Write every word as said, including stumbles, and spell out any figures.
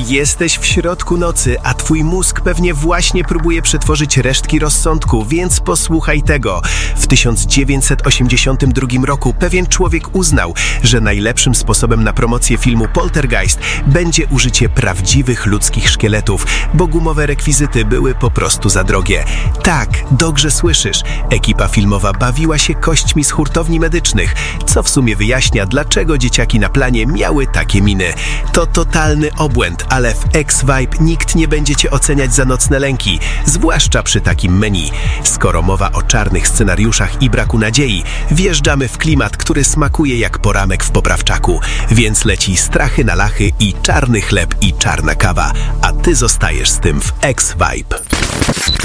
Jesteś w środku nocy, a twój mózg pewnie właśnie próbuje przetworzyć resztki rozsądku, więc posłuchaj tego. W tysiąc dziewięćset osiemdziesiątym drugim roku pewien człowiek uznał, że najlepszym sposobem na promocję filmu Poltergeist będzie użycie prawdziwych ludzkich szkieletów, bo gumowe rekwizyty były po prostu za drogie. Tak, dobrze słyszysz. Ekipa filmowa bawiła się kośćmi z hurtowni medycznych, co w sumie wyjaśnia, dlaczego dzieciaki na planie miały takie miny. To totalny obłęd, ale w X-Vibe nikt nie będzie cię oceniać za nocne lęki, zwłaszcza przy takim menu. Skoro mowa o czarnych scenariuszach i braku nadziei, wjeżdżamy w klimat, który smakuje jak poramek w poprawczaku, więc leci strachy na lachy i czarny chleb i czarna kawa, a ty zostajesz z tym w X-Vibe.